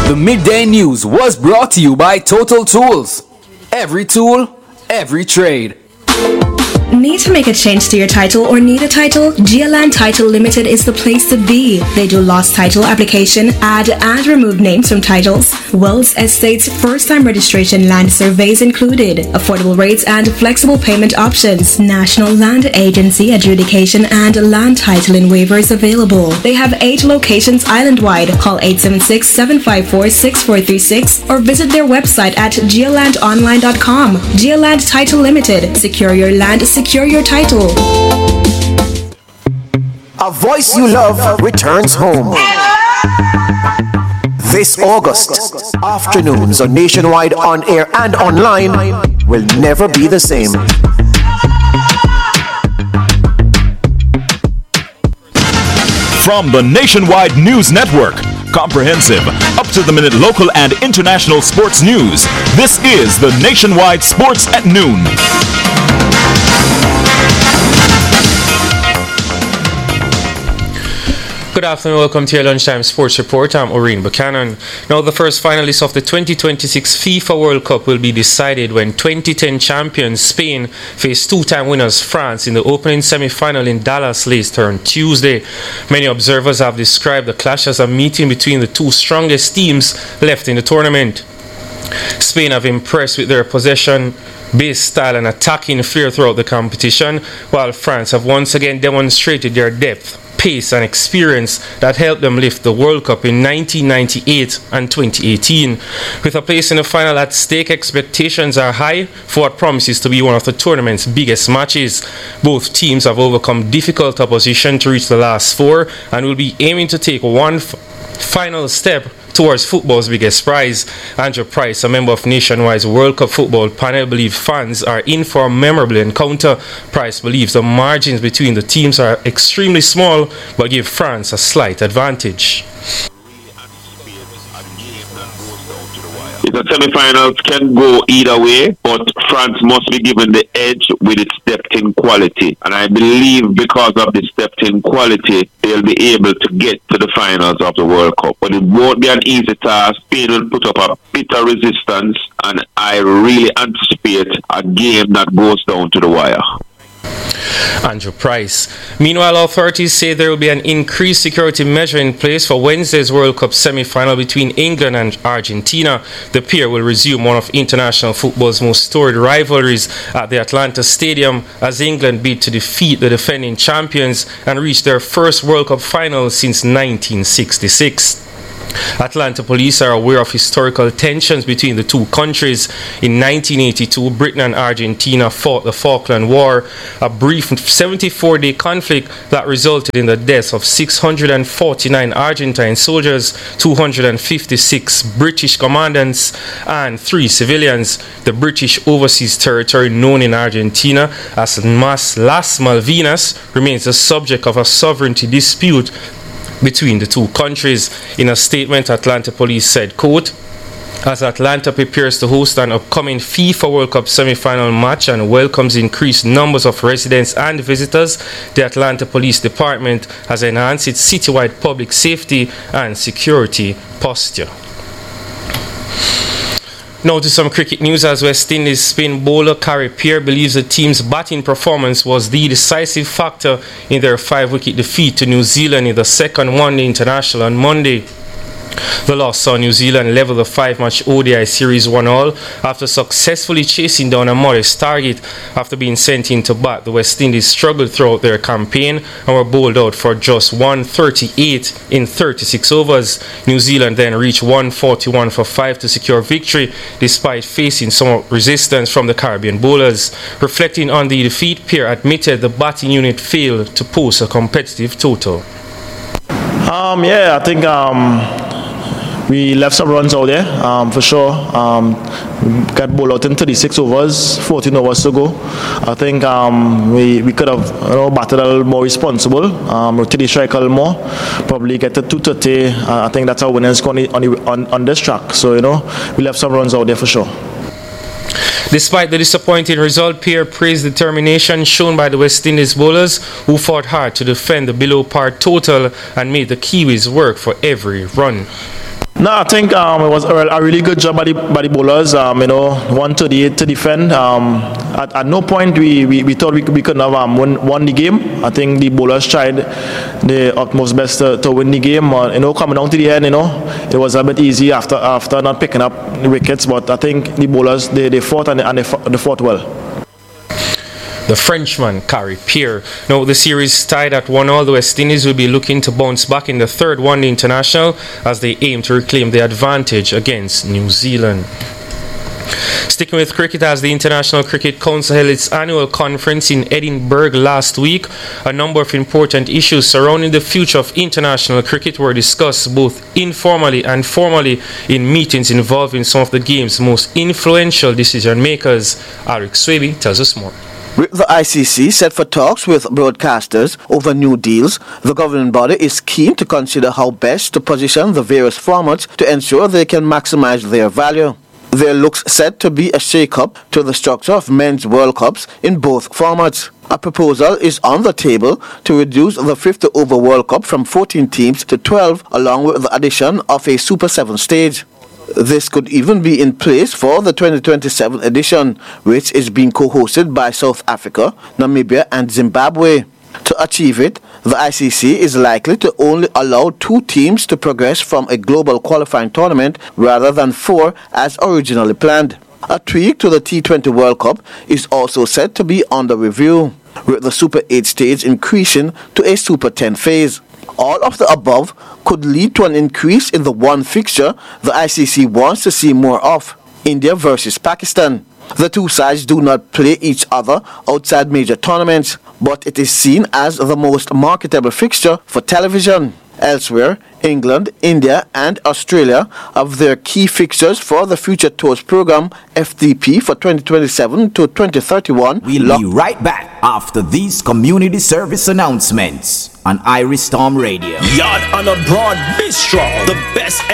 The Midday News was brought to you by Total Tools. Every tool, every trade. Need to make a change to your title or need a title? GeoLand Title Limited is the place to be. They do lost title application, add and remove names from titles, wills, estates, first-time registration, land surveys included, affordable rates and flexible payment options, National Land Agency adjudication and land titling waivers available. They have 8 locations island-wide. Call 876-754-6436 or visit their website at geolandonline.com. GeoLand Title Limited. Secure your land, secure your title. A voice you love returns home. This August, afternoons on Nationwide on air and online will never be the same. From the Nationwide News Network, comprehensive, up-to-the-minute local and international sports news. This is the Nationwide Sports at Noon. Good afternoon, welcome to your Lunchtime Sports Report. I'm Oreen Buchanan. Now, the first finalists of the 2026 FIFA World Cup will be decided when 2010 champions Spain face two-time winners France in the opening semi-final in Dallas last Tuesday. Many observers have described the clash as a meeting between the two strongest teams left in the tournament. Spain have impressed with their possession-based style and attacking flair throughout the competition, while France have once again demonstrated their depth, pace and experience that helped them lift the World Cup in 1998 and 2018. With a place in the final at stake, expectations are high for what promises to be one of the tournament's biggest matches. Both teams have overcome difficult opposition to reach the last 4 and will be aiming to take one final step towards football's biggest prize. Andrew Price, a member of Nationwide's World Cup football panel, believes fans are in for a memorable encounter. Price believes the margins between the teams are extremely small, but give France a slight advantage. The semi-finals can go either way, but France must be given the edge with its depth in quality. And I believe because of this depth in quality, they'll be able to get to the finals of the World Cup. But it won't be an easy task. Spain will put up a bitter resistance, and I really anticipate a game that goes down to the wire. Andrew Price. Meanwhile, authorities say there will be an increased security measure in place for Wednesday's World Cup semi-final between England and Argentina. The pair will resume one of international football's most storied rivalries at the Atlanta Stadium as England bid to defeat the defending champions and reach their first World Cup final since 1966. Atlanta police are aware of historical tensions between the two countries. In 1982, Britain and Argentina fought the Falkland War, a brief 74-day conflict that resulted in the deaths of 649 Argentine soldiers, 256 British commandants, and 3 civilians. The British overseas territory known in Argentina as Las Malvinas remains the subject of a sovereignty dispute between the two countries. In a statement, Atlanta police said, quote, as Atlanta prepares to host an upcoming FIFA World Cup semi-final match and welcomes increased numbers of residents and visitors, the Atlanta Police Department has enhanced its citywide public safety and security posture. Now to some cricket news, as West Indies spin bowler Carey Peer believes the team's batting performance was the decisive factor in their 5-wicket defeat to New Zealand in the second one-day international on Monday. The loss saw New Zealand level the 5-match ODI series 1-all after successfully chasing down a modest target. After being sent in to bat, the West Indies struggled throughout their campaign and were bowled out for just 138 in 36 overs. New Zealand then reached 141 for 5 to secure victory despite facing some resistance from the Caribbean bowlers. Reflecting on the defeat, Peer admitted the batting unit failed to post a competitive total. I think we left some runs out there, for sure. Got bowled out in 36 overs, 14 overs to go. I think we could have batted a little more responsible, rotate the strike a little more, probably get to 230. I think that's our winners on this track. So, we left some runs out there for sure. Despite the disappointing result, Peer praised the determination shown by the West Indies bowlers who fought hard to defend the below par total and made the Kiwis work for every run. No, I think it was a really good job by the bowlers. 138 to defend. At no point we thought we couldn't have won the game. I think the bowlers tried their utmost best to win the game. Coming down to the end, it was a bit easy after not picking up the wickets. But I think the bowlers they fought and they fought well. The Frenchman, Gary Pierre. Now, the series tied at 1-1. The West Indies will be looking to bounce back in the third one-day international as they aim to reclaim the advantage against New Zealand. Sticking with cricket, as the International Cricket Council held its annual conference in Edinburgh last week, a number of important issues surrounding the future of international cricket were discussed both informally and formally in meetings involving some of the game's most influential decision makers. Alric Swaby tells us more. With the ICC set for talks with broadcasters over new deals, the governing body is keen to consider how best to position the various formats to ensure they can maximize their value. There looks set to be a shake-up to the structure of men's World Cups in both formats. A proposal is on the table to reduce the 50-over World Cup from 14 teams to 12, along with the addition of a Super 7 stage. This could even be in place for the 2027 edition, which is being co-hosted by South Africa, Namibia and Zimbabwe. To achieve it, the ICC is likely to only allow 2 teams to progress from a global qualifying tournament rather than 4 as originally planned. A tweak to the T20 World Cup is also said to be under review, with the Super 8 stage increasing to a Super 10 phase. All of the above could lead to an increase in the one fixture the ICC wants to see more of: India versus Pakistan. The two sides do not play each other outside major tournaments, but it is seen as the most marketable fixture for television. Elsewhere, England, India and Australia have their key fixtures for the Future Tours program, FTP, for 2027 to 2031. We'll be right back after these community service announcements on Irish Storm Radio. Yard on a Broad Bistro, the best